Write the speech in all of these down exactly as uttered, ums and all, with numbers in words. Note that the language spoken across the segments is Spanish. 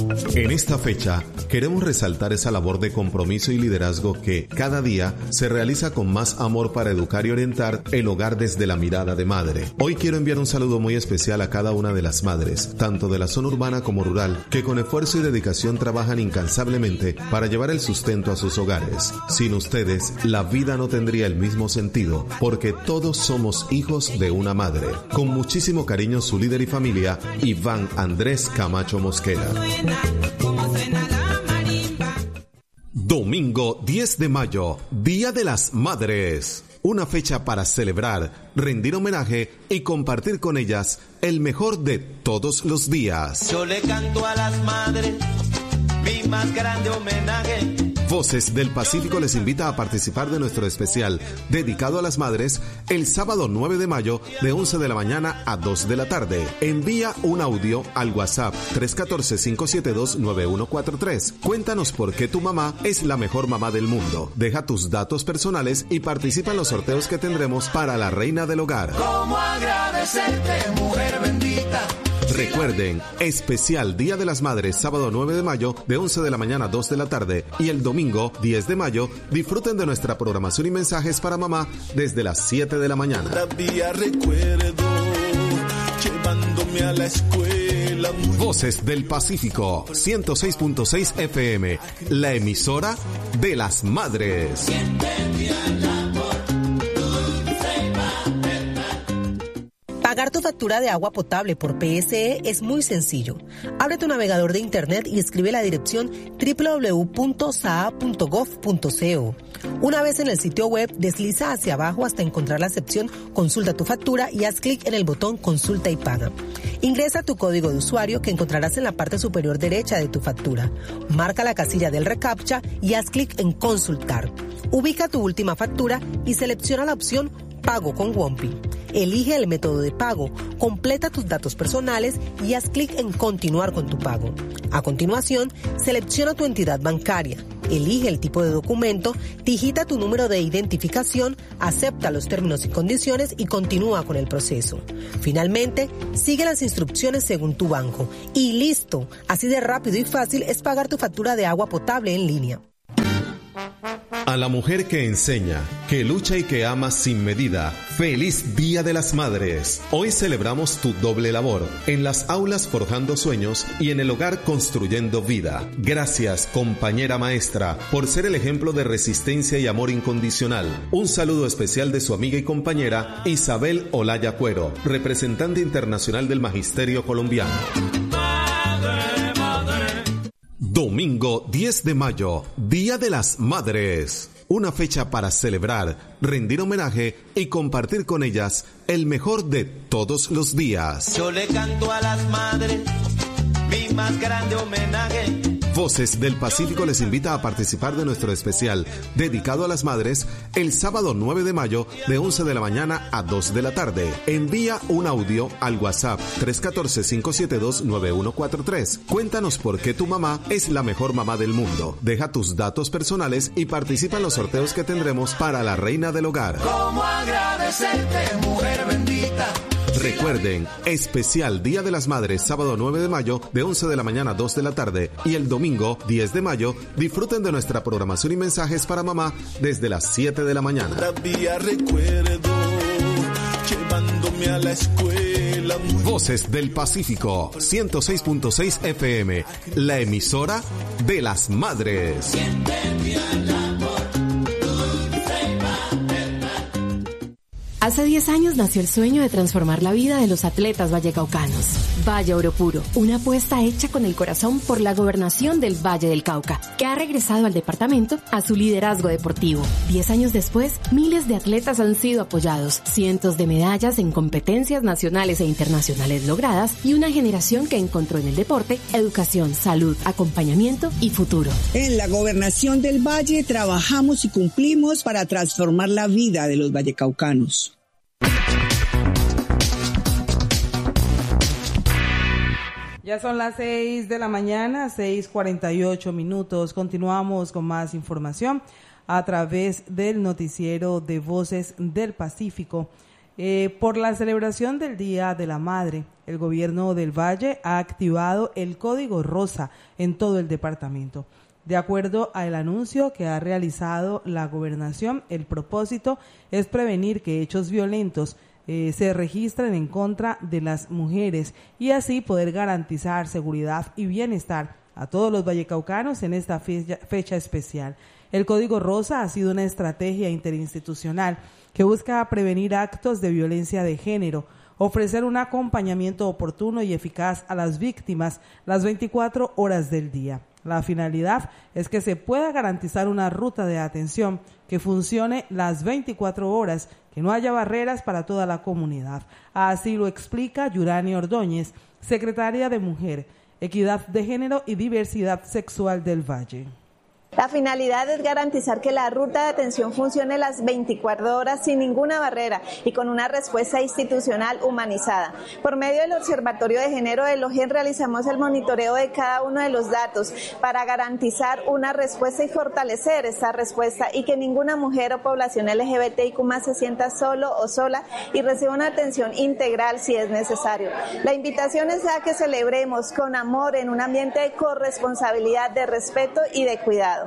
En esta fecha, queremos resaltar esa labor de compromiso y liderazgo que, cada día, se realiza con más amor para educar y orientar el hogar desde la mirada de madre. Hoy quiero enviar un saludo muy especial a cada una de las madres, tanto de la zona urbana como rural, que con esfuerzo y dedicación trabajan incansablemente para llevar el sustento a sus hogares. Sin ustedes, la vida no tendría el mismo sentido, porque todos somos hijos de una madre. Con muchísimo cariño, su líder y familia, Iván Andrés Camacho Mosquera. Domingo diez de mayo, Día de las Madres. Una fecha para celebrar, rendir homenaje y compartir con ellas el mejor de todos los días. Yo le canto a las madres mi más grande homenaje. Voces del Pacífico les invita a participar de nuestro especial dedicado a las madres el sábado nueve de mayo de once de la mañana a dos de la tarde. Envía un audio al WhatsApp tres uno cuatro, cinco siete dos, nueve uno cuatro tres. Cuéntanos por qué tu mamá es la mejor mamá del mundo. Deja tus datos personales y participa en los sorteos que tendremos para la reina del hogar. ¿Cómo agradecerte, mujer bendita? Recuerden, especial Día de las Madres, sábado nueve de mayo, de once de la mañana a dos de la tarde, y el domingo diez de mayo, disfruten de nuestra programación y mensajes para mamá desde las siete de la mañana. Todavía recuerdo llevándome a la escuela. Voces del Pacífico, ciento seis punto seis F M, la emisora de las madres. Pagar tu factura de agua potable por P S E es muy sencillo. Abre tu navegador de internet y escribe la dirección doble u doble u doble u punto s a a punto gov punto co. Una vez en el sitio web, desliza hacia abajo hasta encontrar la sección Consulta tu factura y haz clic en el botón Consulta y paga. Ingresa tu código de usuario que encontrarás en la parte superior derecha de tu factura. Marca la casilla del reCAPTCHA y haz clic en Consultar. Ubica tu última factura y selecciona la opción Pago con WOMPI. Elige el método de pago, completa tus datos personales y haz clic en Continuar con tu pago. A continuación, selecciona tu entidad bancaria, elige el tipo de documento, digita tu número de identificación, acepta los términos y condiciones y continúa con el proceso. Finalmente, sigue las instrucciones según tu banco. Y listo, así de rápido y fácil es pagar tu factura de agua potable en línea. A la mujer que enseña, que lucha y que ama sin medida, ¡feliz Día de las Madres! Hoy celebramos tu doble labor, en las aulas forjando sueños y en el hogar construyendo vida. Gracias, compañera maestra, por ser el ejemplo de resistencia y amor incondicional. Un saludo especial de su amiga y compañera Isabel Olaya Cuero, representante internacional del Magisterio Colombiano. Domingo diez de mayo, Día de las Madres. Una fecha para celebrar, rendir homenaje y compartir con ellas el mejor de todos los días. Yo le canto a las madres mi más grande homenaje. Voces del Pacífico les invita a participar de nuestro especial dedicado a las madres el sábado nueve de mayo de once de la mañana a dos de la tarde. Envía un audio al WhatsApp tres uno cuatro, cinco siete dos, nueve uno cuatro tres. Cuéntanos por qué tu mamá es la mejor mamá del mundo. Deja tus datos personales y participa en los sorteos que tendremos para la reina del hogar. ¿Cómo agradecerte, mujer bendita? Recuerden, especial Día de las Madres, sábado nueve de mayo, de once de la mañana a dos de la tarde, y el domingo diez de mayo, disfruten de nuestra programación y mensajes para mamá desde las siete de la mañana. Todavía recuerdo llevándome a la escuela. Voces del Pacífico, ciento seis punto seis F M, la emisora de las madres. Hace diez años nació el sueño de transformar la vida de los atletas vallecaucanos. Valle Oro Puro, una apuesta hecha con el corazón por la gobernación del Valle del Cauca, que ha regresado al departamento a su liderazgo deportivo. Diez años después, miles de atletas han sido apoyados, cientos de medallas en competencias nacionales e internacionales logradas y una generación que encontró en el deporte educación, salud, acompañamiento y futuro. En la gobernación del Valle trabajamos y cumplimos para transformar la vida de los vallecaucanos. Ya son las seis de la mañana, seis cuarenta y ocho minutos. Continuamos con más información a través del noticiero de Voces del Pacífico. Eh, por la celebración del Día de la Madre, el gobierno del Valle ha activado el Código Rosa en todo el departamento. De acuerdo al anuncio que ha realizado la gobernación, el propósito es prevenir que hechos violentos eh, se registren en contra de las mujeres y así poder garantizar seguridad y bienestar a todos los vallecaucanos en esta fecha, fecha especial. El Código Rosa ha sido una estrategia interinstitucional que busca prevenir actos de violencia de género, ofrecer un acompañamiento oportuno y eficaz a las víctimas las veinticuatro horas del día. La finalidad es que se pueda garantizar una ruta de atención que funcione las veinticuatro horas, que no haya barreras para toda la comunidad. Así lo explica Yurani Ordóñez, secretaria de Mujer, Equidad de Género y Diversidad Sexual del Valle. La finalidad es garantizar que la ruta de atención funcione las veinticuatro horas sin ninguna barrera y con una respuesta institucional humanizada. Por medio del Observatorio de Género del O G E N realizamos el monitoreo de cada uno de los datos para garantizar una respuesta y fortalecer esta respuesta y que ninguna mujer o población L G B T I Q más se sienta solo o sola y reciba una atención integral si es necesario. La invitación es a que celebremos con amor en un ambiente de corresponsabilidad, de respeto y de cuidado.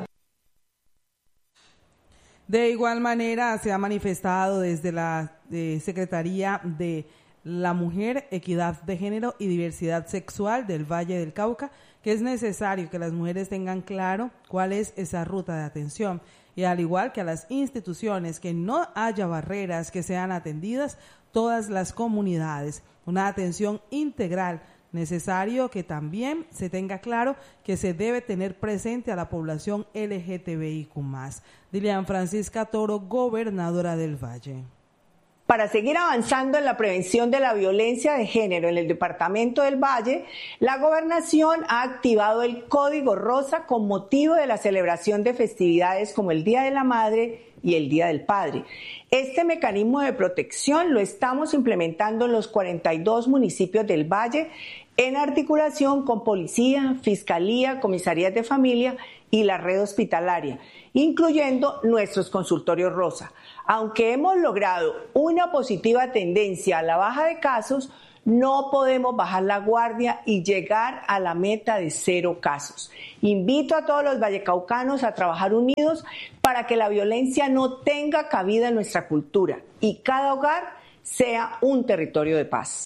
De igual manera, se ha manifestado desde la eh, Secretaría de la Mujer, Equidad de Género y Diversidad Sexual del Valle del Cauca que es necesario que las mujeres tengan claro cuál es esa ruta de atención y al igual que a las instituciones que no haya barreras, que sean atendidas todas las comunidades, una atención integral. Necesario que también se tenga claro que se debe tener presente a la población L G T B I Q más. Dilian Francisca Toro, gobernadora del Valle. Para seguir avanzando en la prevención de la violencia de género en el departamento del Valle, la gobernación ha activado el Código Rosa con motivo de la celebración de festividades como el Día de la Madre y el Día del Padre. Este mecanismo de protección lo estamos implementando en los cuarenta y dos municipios del Valle en articulación con Policía, Fiscalía, Comisarías de Familia y la red hospitalaria, incluyendo nuestros consultorios Rosa. Aunque hemos logrado una positiva tendencia a la baja de casos, no podemos bajar la guardia y llegar a la meta de cero casos. Invito a todos los vallecaucanos a trabajar unidos para que la violencia no tenga cabida en nuestra cultura y cada hogar sea un territorio de paz.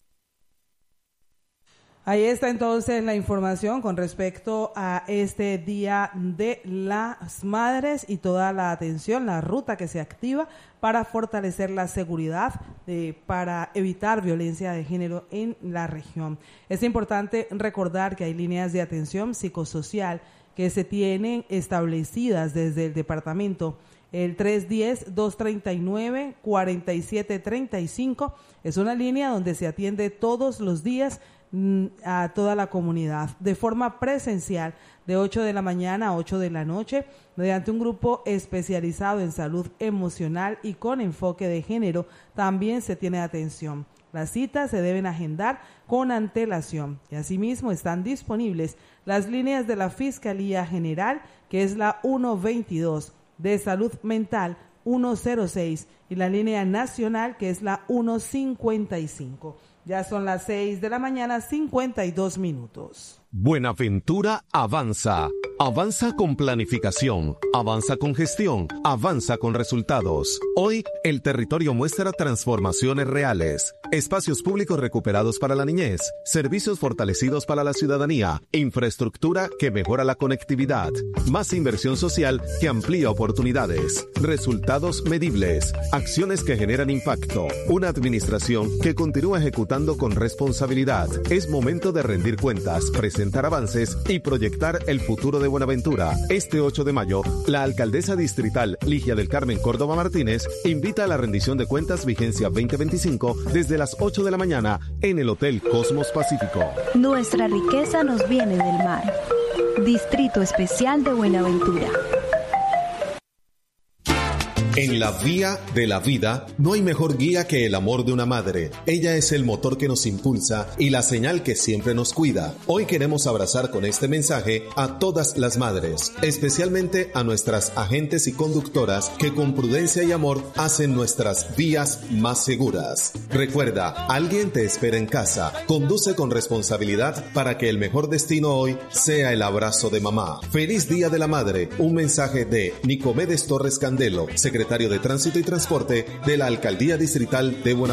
Ahí está entonces la información con respecto a este Día de las Madres y toda la atención, la ruta que se activa para fortalecer la seguridad, eh, para evitar violencia de género en la región. Es importante recordar que hay líneas de atención psicosocial que se tienen establecidas desde el departamento. El tres uno cero, dos tres nueve, cuatro siete tres cinco es una línea donde se atiende todos los días a toda la comunidad de forma presencial de ocho de la mañana a ocho de la noche mediante un grupo especializado en salud emocional y con enfoque de género. También se tiene atención. Las citas se deben agendar con antelación y asimismo están disponibles las líneas de la Fiscalía General, que es la ciento veintidós, de salud mental ciento seis y la línea nacional, que es la ciento cincuenta y cinco. Ya son las seis de la mañana, cincuenta y dos minutos. Buenaventura avanza. Avanza con planificación, avanza con gestión, avanza con resultados. Hoy, el territorio muestra transformaciones reales. Espacios públicos recuperados para la niñez, servicios fortalecidos para la ciudadanía, infraestructura que mejora la conectividad, más inversión social que amplía oportunidades, resultados medibles, acciones que generan impacto, una administración que continúa ejecutando con responsabilidad. Es momento de rendir cuentas, presentar avances y proyectar el futuro de Buenaventura. Este ocho de mayo, la alcaldesa distrital Ligia del Carmen Córdoba Martínez invita a la rendición de cuentas vigencia veinte veinticinco desde las ocho de la mañana en el Hotel Cosmos Pacífico. Nuestra riqueza nos viene del mar. Distrito Especial de Buenaventura. En la vía de la vida no hay mejor guía que el amor de una madre. Ella es el motor que nos impulsa y la señal que siempre nos cuida. Hoy queremos abrazar con este mensaje a todas las madres, especialmente a nuestras agentes y conductoras que con prudencia y amor hacen nuestras vías más seguras. Recuerda, alguien te espera en casa. Conduce con responsabilidad para que el mejor destino hoy sea el abrazo de mamá. Feliz Día de la Madre. Un mensaje de Nicomedes Torres Candelo, secretario de Tránsito y Transporte de la Alcaldía Distrital de Buenaventura.